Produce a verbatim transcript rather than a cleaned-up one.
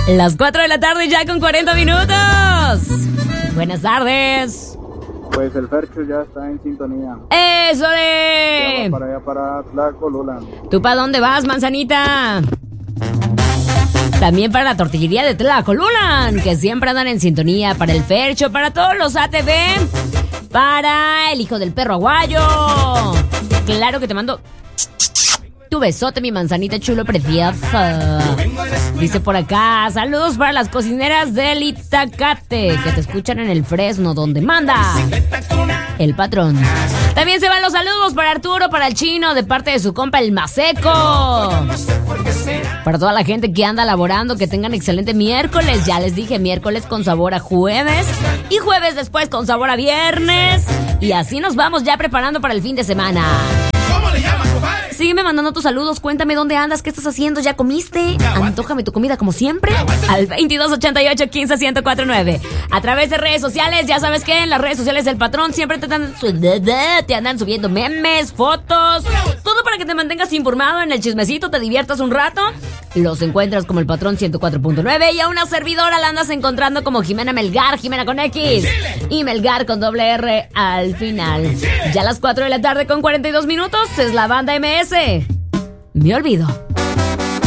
Las cuatro de la tarde ya con cuarenta minutos. Buenas tardes. Pues el Fercho ya está en sintonía. ¡Eso de! Ya va para allá, para Tlacolula. ¿Tú para dónde vas, manzanita? También para la tortillería de Tlacolula, que siempre andan en sintonía. Para el Fercho, para todos los A T V. Para el hijo del perro aguayo. Claro que te mando tu besote, mi manzanita chulo preciosa. Dice por acá, saludos para las cocineras del Itacate, que te escuchan en el Fresno, donde manda el patrón. También se van los saludos para Arturo, para el Chino, de parte de su compa el Maseco. Para toda la gente que anda laborando, que tengan excelente miércoles. Ya les dije, miércoles con sabor a jueves y jueves después con sabor a viernes. Y así nos vamos ya preparando para el fin de semana. ¿Cómo le llaman, compadre? Sígueme mandando tus saludos, cuéntame dónde andas, qué estás haciendo, ¿ya comiste? Antójame tu comida como siempre al veintidós ochenta y ocho quince ciento cuarenta y nueve. A través de redes sociales, ya sabes que en las redes sociales del patrón siempre te andan, te andan subiendo memes, fotos, todo para que te mantengas informado en el chismecito, te diviertas un rato. Los encuentras como el patrón ciento cuatro punto nueve y a una servidora la andas encontrando como Jimena Melgar, Jimena con X y Melgar con doble R al final. Ya a las cuatro de la tarde con cuarenta y dos minutos es la banda M S. Me olvido.